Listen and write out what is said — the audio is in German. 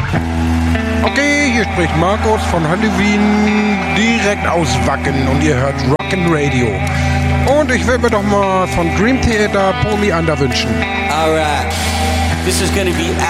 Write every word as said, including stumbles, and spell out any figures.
Okay, hier spricht Markus von Halloween direkt aus Wacken und ihr hört Rock'n'Radio. Und ich will mir doch mal von Dream Theater Pull Me Under wünschen. Alright, this is gonna be